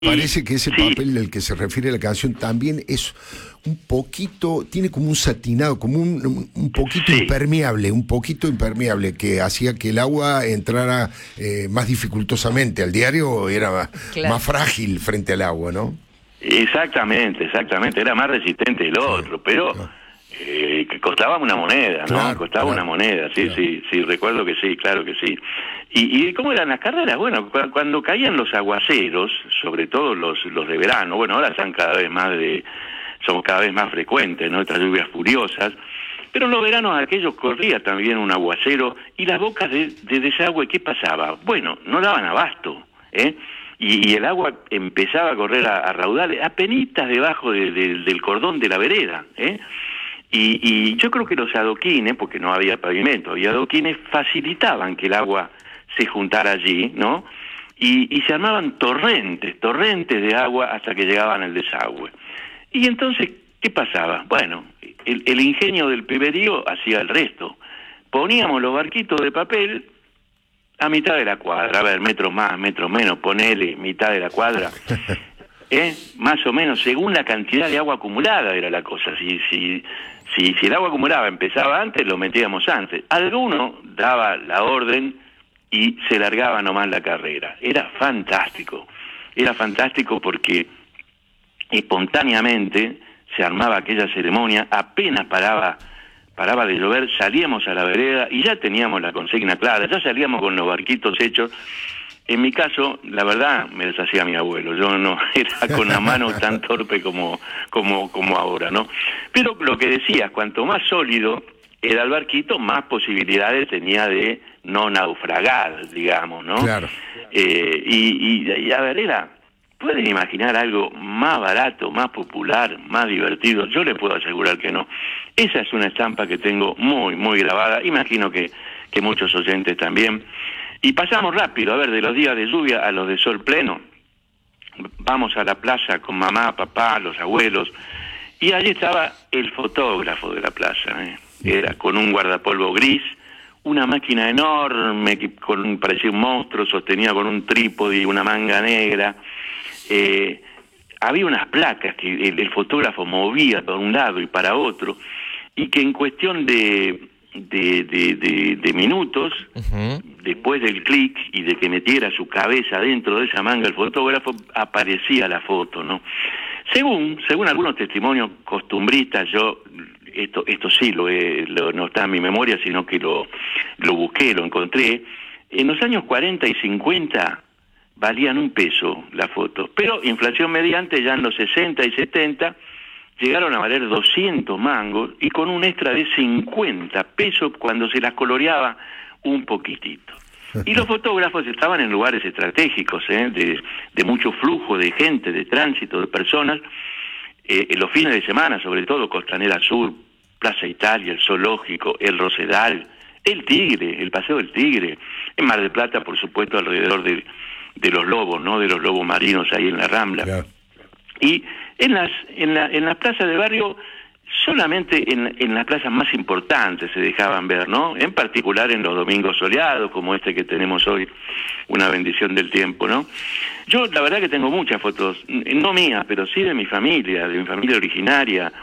Parece que ese sí, papel del que se refiere la canción también es un poquito, tiene como un satinado, como un poquito sí, impermeable, que hacía que el agua entrara más dificultosamente. Al diario era Claro. más frágil frente al agua, ¿no? exactamente, era más resistente el Sí, otro, pero claro. que costaba una moneda, ¿no? Claro, Costaba claro, una moneda, sí, claro. sí, recuerdo que sí, claro que sí. ¿Y cómo eran las carreras? Bueno, cuando caían los aguaceros, sobre todo los de verano, bueno, ahora son cada vez más frecuentes, ¿no? Estas lluvias furiosas, pero en los veranos aquellos corría también un aguacero y las bocas de desagüe, ¿qué pasaba? Bueno, no daban abasto, ¿eh? Y el agua empezaba a correr a raudales, apenitas debajo del cordón de la vereda, ¿eh? Y yo creo que los adoquines, porque no había pavimento, había adoquines, facilitaban que el agua se juntara allí, ¿no? Y se armaban torrentes de agua hasta que llegaban al desagüe. Y entonces, ¿qué pasaba? Bueno, el ingenio del piberío hacía el resto. Poníamos los barquitos de papel a mitad de la cuadra, a ver, metros más, metros menos, ponele mitad de la cuadra, más o menos, según la cantidad de agua acumulada era la cosa. Si el agua acumulada empezaba antes, lo metíamos antes. Alguno daba la orden y se largaba nomás la carrera. Era fantástico porque espontáneamente se armaba aquella ceremonia, apenas paraba de llover, salíamos a la vereda y ya teníamos la consigna clara, ya salíamos con los barquitos hechos. En mi caso, la verdad, me deshacía mi abuelo, yo no era con la mano tan torpe como ahora, ¿no? Pero lo que decías, cuanto más sólido era el barquito, más posibilidades tenía de no naufragar, digamos, ¿no? Claro. Y a ver, ¿pueden imaginar algo más barato, más popular, más divertido? Yo les puedo asegurar que no. Esa es una estampa que tengo muy, muy grabada, imagino que muchos oyentes también. Y pasamos rápido, a ver, de los días de lluvia a los de sol pleno. Vamos a la plaza con mamá, papá, los abuelos, y allí estaba el fotógrafo de la plaza, ¿eh? Era con un guardapolvo gris, una máquina enorme que parecía un monstruo, sostenida con un trípode y una manga negra. Había unas placas que el fotógrafo movía para un lado y para otro, y que en cuestión de minutos, después del clic y de que metiera su cabeza dentro de esa manga el fotógrafo, aparecía la foto, ¿no? Según algunos testimonios costumbristas, yo esto sí no está en mi memoria, sino que lo busqué, lo encontré. En los años 40 y 50 valían $1 la foto, pero inflación mediante, ya en los 60 y 70 llegaron a valer 200 mangos y con un extra de 50 pesos cuando se las coloreaba un poquitito. Y los fotógrafos estaban en lugares estratégicos, de mucho flujo de gente, de tránsito, de personas, en los fines de semana, sobre todo Costanera Sur, Plaza Italia, el Zoológico, el Rosedal, el Tigre, el Paseo del Tigre, en Mar del Plata, por supuesto, alrededor de los lobos, ¿no? De los lobos marinos ahí en la Rambla. Claro. Y en las plazas de barrio, solamente en las plazas más importantes se dejaban ver, ¿no? En particular en los domingos soleados, como este que tenemos hoy, una bendición del tiempo, ¿no? Yo la verdad que tengo muchas fotos, no mías, pero sí de mi familia originaria,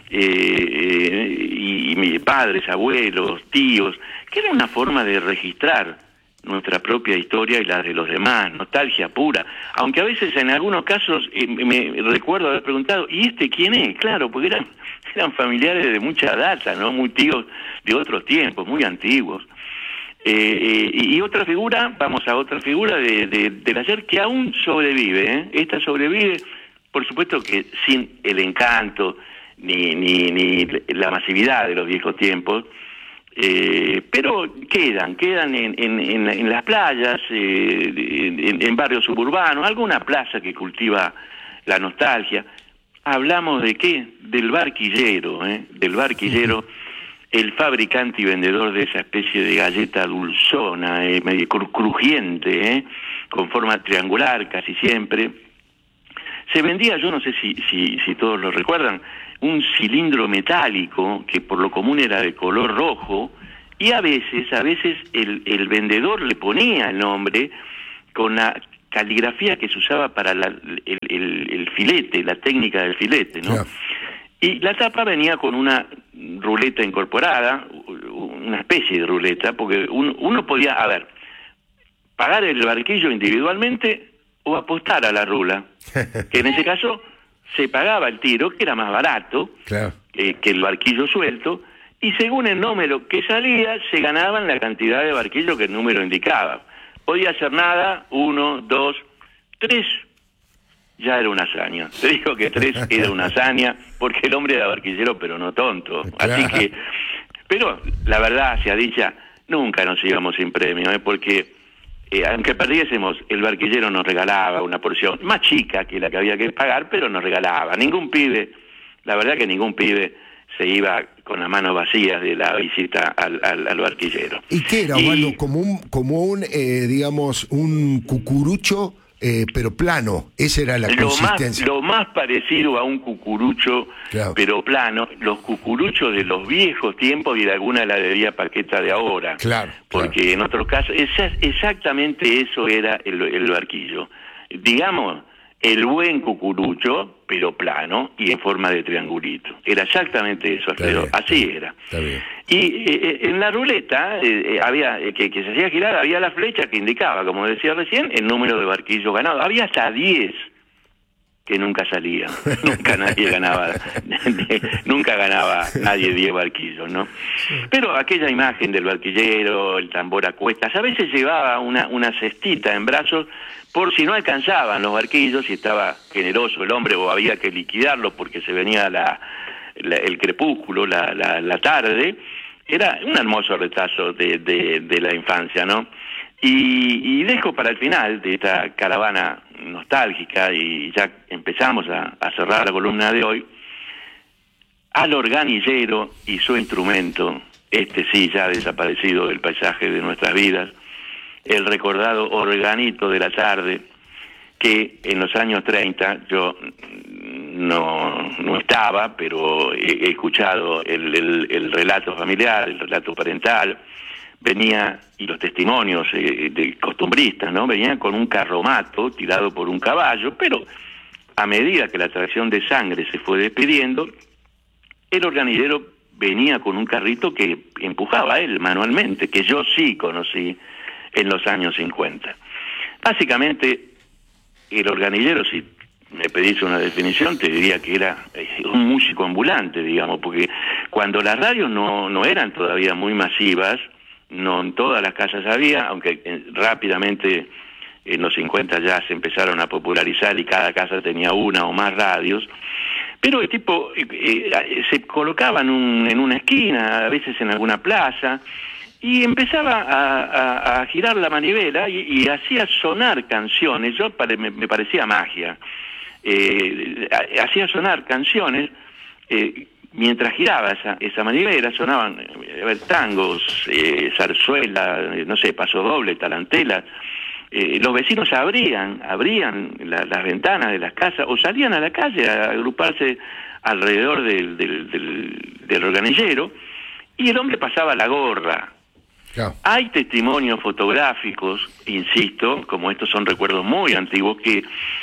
y mis padres, abuelos, tíos, que era una forma de registrar nuestra propia historia y la de los demás, nostalgia pura, aunque a veces en algunos casos me recuerdo haber preguntado, ¿y este quién es? Claro, porque eran familiares de mucha data, ¿no? Muy tíos de otros tiempos, muy antiguos. Y otra figura, vamos a otra figura del ayer que aún sobrevive, ¿eh? Esta sobrevive, por supuesto que sin el encanto ni la masividad de los viejos tiempos, pero quedan en las playas, en barrios suburbanos, alguna plaza que cultiva la nostalgia. Hablamos de ¿qué? Del barquillero, del barquillero, el fabricante y vendedor de esa especie de galleta dulzona, medio crujiente, con forma triangular casi siempre. Se vendía, yo no sé si todos lo recuerdan, un cilindro metálico que por lo común era de color rojo, y a veces el vendedor le ponía el nombre con la caligrafía que se usaba para el filete, la técnica del filete, ¿no? Claro. Y la tapa venía con una ruleta incorporada, una especie de ruleta, porque uno podía, pagar el barquillo individualmente o apostar a la rula, que en ese caso se pagaba el tiro, que era más barato, Claro. que el barquillo suelto, y según el número que salía, se ganaban la cantidad de barquillo que el número indicaba. Podía ser nada, 1, 2, 3, ya era una hazaña. Te digo que 3 era una hazaña, porque el hombre era barquillero, pero no tonto. Claro. Así que, pero la verdad, sea dicha, nunca nos íbamos sin premio, porque aunque perdiésemos, el barquillero nos regalaba una porción más chica que la que había que pagar, pero nos regalaba. Ningún pibe, la verdad que ningún pibe se iba con las manos vacías de la visita al barquillero. ¿Y qué era, Osvaldo? Como un digamos, un cucurucho, pero plano. Esa era la consistencia. Lo más parecido a un cucurucho, claro, pero plano, los cucuruchos de los viejos tiempos y de alguna heladería Paqueta de ahora. Claro. Porque en otros casos, exactamente eso era el barquillo. Digamos, el buen cucurucho, pero plano y en forma de triangulito. Era exactamente eso, Alfredo. Así era. Está bien. Y en la ruleta había que se hacía girar, había la flecha que indicaba, como decía recién, el número de barquillos ganados. Había hasta 10 que nunca salían. Nunca nadie ganaba. Nunca ganaba nadie 10 barquillos, ¿no? Pero aquella imagen del barquillero, el tambor a cuestas, a veces llevaba una cestita en brazos por si no alcanzaban los barquillos, si estaba generoso el hombre o había que liquidarlo porque se venía el crepúsculo, la tarde. Era un hermoso retazo de la infancia, ¿no? Y dejo para el final de esta caravana nostálgica, y ya empezamos a cerrar la columna de hoy, al organillero y su instrumento, sí ya desaparecido del paisaje de nuestras vidas, el recordado organito de la tarde, que en los años 30 yo no estaba, pero he escuchado el relato familiar, el relato parental, venía, y los testimonios de costumbristas, ¿no? Venían con un carromato tirado por un caballo, pero a medida que la tracción de sangre se fue despidiendo, el organillero venía con un carrito que empujaba él manualmente, que yo sí conocí en los años 50. Básicamente, el organillero, si me pedís una definición, te diría que era un músico ambulante, digamos, porque cuando las radios no eran todavía muy masivas, no en todas las casas había, aunque rápidamente en los 50 ya se empezaron a popularizar y cada casa tenía una o más radios, pero el tipo se colocaba en una esquina, a veces en alguna plaza, y empezaba a girar la manivela y hacía sonar canciones. Me parecía magia. Hacía sonar canciones mientras giraba esa manivela. Sonaban tangos, zarzuela, no sé, pasodoble, tarantela. Los vecinos abrían las ventanas de las casas o salían a la calle a agruparse alrededor del organillero, y el hombre pasaba la gorra. Claro. Hay testimonios fotográficos, insisto, como estos son recuerdos muy antiguos, que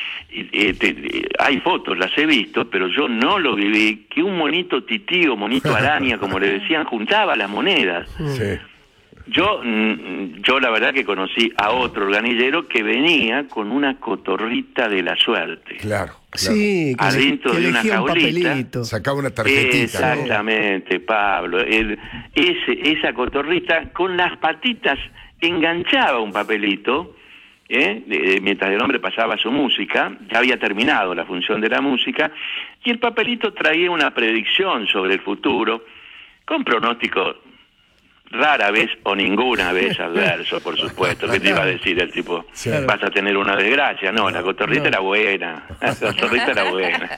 hay fotos, las he visto, pero yo no lo viví, que un monito titío, monito araña, como le decían, juntaba las monedas. Sí. Yo la verdad que conocí a otro organillero que venía con una cotorrita de la suerte. Claro. Sí, adentro de una jaulita. Sacaba una tarjetita. Exactamente, ¿no? Pablo. Esa cotorrita con las patitas enganchaba un papelito, mientras el hombre pasaba su música. Ya había terminado la función de la música, y el papelito traía una predicción sobre el futuro, con pronóstico rara vez o ninguna vez adverso, por supuesto. ¿Qué te iba a decir el tipo? Sí. Vas a tener una desgracia. No, la cotorrita era buena. La cotorrita era buena.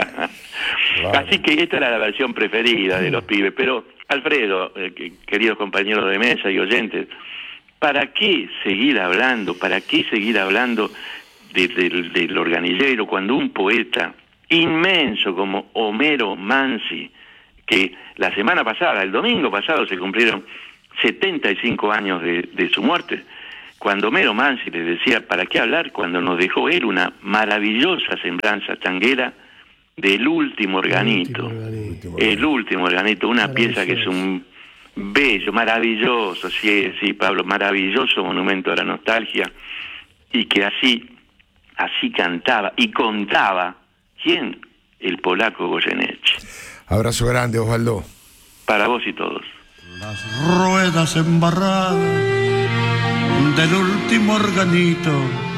Así que esta era la versión preferida de los pibes. Pero, Alfredo, queridos compañeros de mesa y oyentes, ¿para qué seguir hablando? ¿Para qué seguir hablando del organillero cuando un poeta inmenso como Homero Mansi, que la semana pasada, el domingo pasado, se cumplieron 75 años de su muerte, cuando Homero Mansi le decía, ¿para qué hablar? Cuando nos dejó él una maravillosa semblanza tanguera del último organito. El último organito, una pieza que es un bello, maravilloso, sí, Pablo, maravilloso monumento a la nostalgia, y que así cantaba y contaba, ¿quién? El polaco Goyeneche. Abrazo grande, Osvaldo. Para vos y todos. Las ruedas embarradas del último organito